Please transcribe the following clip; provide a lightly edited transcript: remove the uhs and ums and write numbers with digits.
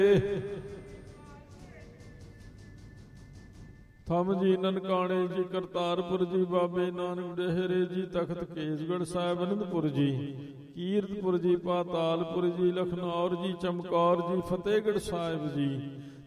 ਥੰਮ ਜੀ ਨਨਕਾਣੇ ਜੀ, ਕਰਤਾਰਪੁਰ ਜੀ, ਬਾਬੇ ਨਾਨਕ ਡੇਹਰੇ ਜੀ, ਤਖਤ ਕੇਸਗੜ੍ਹ ਸਾਹਿਬ, ਅਨੰਦਪੁਰ ਜੀ, ਕੀਰਤਪੁਰ ਜੀ, ਪਾਤਾਲਪੁਰ ਜੀ, ਲਖਨੌਰ ਜੀ, ਚਮਕੌਰ ਜੀ, ਫਤਿਹਗੜ੍ਹ ਸਾਹਿਬ ਜੀ,